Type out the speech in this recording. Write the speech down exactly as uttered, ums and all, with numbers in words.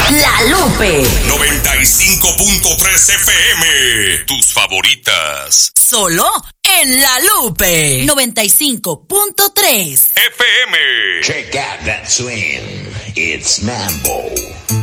La Lupe. noventa y cinco punto tres F M. Tus favoritas. Solo en La Lupe. noventa y cinco punto tres F M. Check out that swing. It's Mambo.